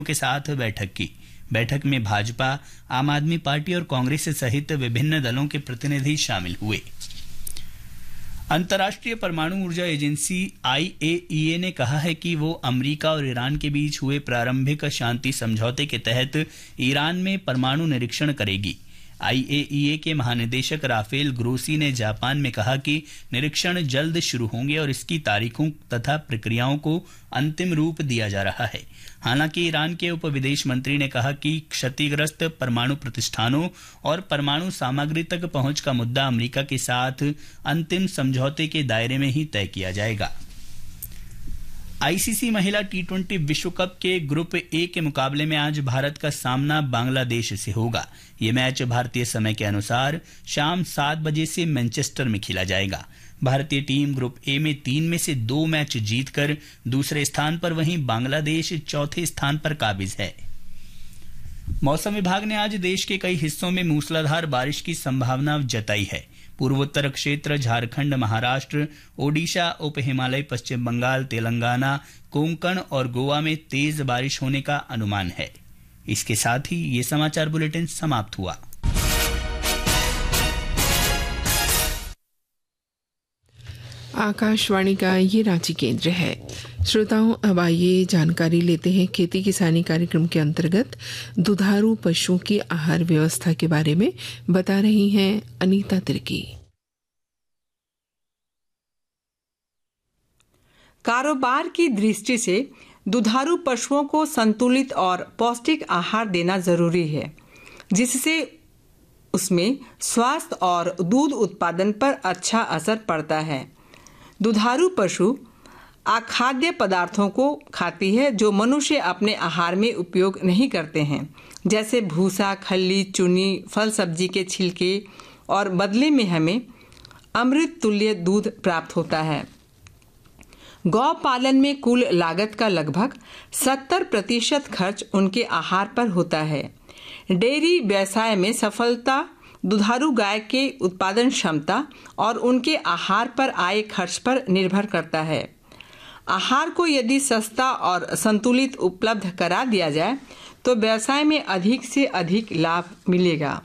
के साथ बैठक की। बैठक में भाजपा, आम आदमी पार्टी और कांग्रेस सहित विभिन्न दलों के प्रतिनिधि शामिल हुए। अंतर्राष्ट्रीय परमाणु ऊर्जा एजेंसी IAEA ने कहा है कि वो अमेरिका और ईरान के बीच हुए प्रारंभिक शांति समझौते के तहत ईरान में परमाणु निरीक्षण करेगी। IAEA के महानिदेशक राफेल ग्रोसी ने जापान में कहा कि निरीक्षण जल्द शुरू होंगे और इसकी तारीखों तथा प्रक्रियाओं को अंतिम रूप दिया जा रहा है। हालांकि ईरान के उप विदेश मंत्री ने कहा कि क्षतिग्रस्त परमाणु प्रतिष्ठानों और परमाणु सामग्री तक पहुंच का मुद्दा अमेरिका के साथ अंतिम समझौते के दायरे में ही तय किया जाएगा। ICC महिला T20 विश्व कप के ग्रुप ए के मुकाबले में आज भारत का सामना बांग्लादेश से होगा। ये मैच भारतीय समय के अनुसार शाम 7 बजे से मैनचेस्टर में खेला जाएगा। भारतीय टीम ग्रुप ए में 3 में से 2 मैच जीतकर दूसरे स्थान पर, वहीं बांग्लादेश चौथे स्थान पर काबिज है। मौसम विभाग ने आज देश के कई हिस्सों में मूसलाधार बारिश की संभावना जताई है। पूर्वोत्तर क्षेत्र, झारखंड, महाराष्ट्र, ओडिशा, उप हिमालय, पश्चिम बंगाल, तेलंगाना, कोंकण और गोवा में तेज बारिश होने का अनुमान है। इसके साथ ही ये समाचार बुलेटिन समाप्त हुआ। आकाशवाणी का ये रांची केंद्र है। श्रोताओं, अब आइए जानकारी लेते हैं खेती किसानी कार्यक्रम के अंतर्गत दुधारू पशुओं की आहार व्यवस्था के बारे में। बता रही हैं अनीता तिर्की। कारोबार की दृष्टि से दुधारू पशुओं को संतुलित और पौष्टिक आहार देना जरूरी है, जिससे उसमें स्वास्थ्य और दूध उत्पादन पर अच्छा असर पड़ता है। दुधारू पशु अखाद्य पदार्थों को खाती है जो मनुष्य अपने आहार में उपयोग नहीं करते हैं, जैसे भूसा, खल्ली, चुनी, फल सब्जी के छिलके, और बदले में हमें अमृत तुल्य दूध प्राप्त होता है। गौ पालन में कुल लागत का लगभग 70% खर्च उनके आहार पर होता है। डेयरी व्यवसाय में सफलता दुधारू गाय के उत्पादन क्षमता और उनके आहार पर आए खर्च पर निर्भर करता है। आहार को यदि सस्ता और संतुलित उपलब्ध करा दिया जाए तो व्यवसाय में अधिक से अधिक लाभ मिलेगा।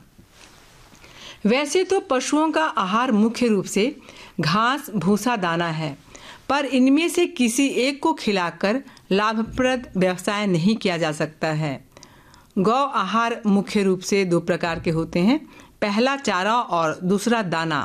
वैसे तो पशुओं का आहार मुख्य रूप से घास, भूसा, दाना है, पर इनमें से किसी एक को खिलाकर लाभप्रद व्यवसाय नहीं किया जा सकता है। गौ आहार मुख्य रूप से 2 प्रकार के होते हैं, पहला चारा और दूसरा दाना।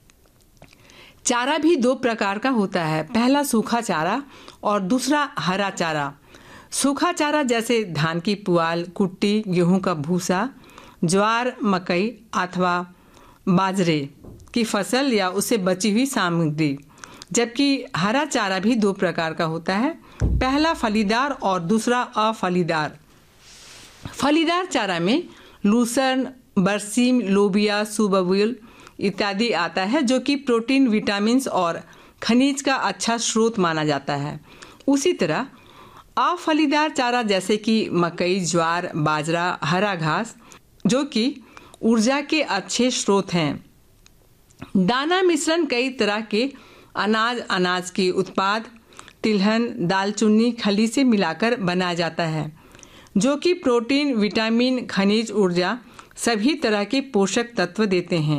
चारा भी 2 प्रकार का होता है, पहला सूखा चारा और दूसरा हरा चारा। सूखा चारा जैसे धान की पुआल, कुट्टी, गेहूं का भूसा, ज्वार, मकई अथवा बाजरे की फसल या उससे बची हुई सामग्री। जबकि हरा चारा भी 2 प्रकार का होता है, पहला फलीदार और दूसरा अफलीदार। फलीदार चारा में लूसर्न, बरसीम, लोबिया, सुबबुल इत्यादि आता है, जो कि प्रोटीन, विटामिन और खनिज का अच्छा स्रोत माना जाता है। उसी तरह अफलीदार चारा जैसे कि मकई, ज्वार, बाजरा, हरा घास, जो कि ऊर्जा के अच्छे स्रोत हैं। दाना मिश्रण कई तरह के अनाज के उत्पाद, तिलहन, दालचीनी, खली से मिलाकर बनाया जाता है, जो कि प्रोटीन, विटामिन, खनिज, ऊर्जा सभी तरह के पोषक तत्व देते हैं।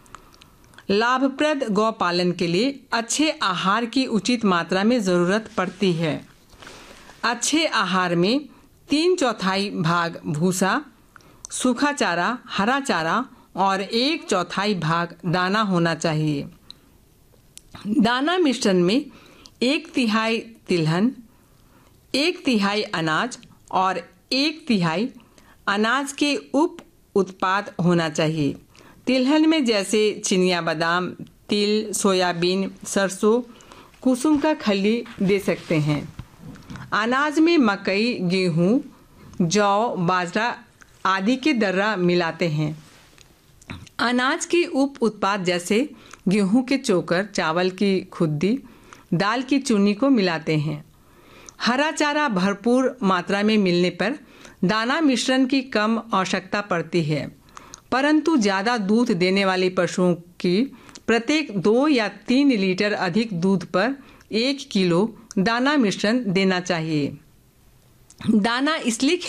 लाभप्रद गौ पालन के लिए अच्छे आहार की उचित मात्रा में जरूरत पड़ती है। अच्छे आहार में 3/4 भाग भूसा, सूखा चारा, हरा चारा और 1/4 भाग दाना होना चाहिए। दाना मिश्रण में 1/3 तिलहन, 1/3 अनाज और 1/3 अनाज के उप उत्पाद होना चाहिए। तिलहन में जैसे चिनिया बादाम, तिल, सोयाबीन, सरसों, कुसुम का खल्ली दे सकते हैं। अनाज में मकई, गेहूं, जौ, बाजरा आदि के दर्रा मिलाते हैं। अनाज के उप उत्पाद जैसे गेहूं के चोकर, चावल की खुद्दी, दाल की चूनी को मिलाते हैं। हरा चारा भरपूर मात्रा में मिलने पर दाना मिश्रण की कम आवश्यकता पड़ती है, परंतु ज़्यादा दूध देने वाले पशुओं की प्रत्येक 2 या 3 लीटर अधिक दूध पर 1 किलो दाना मिश्रण देना चाहिए। दाना इसलिए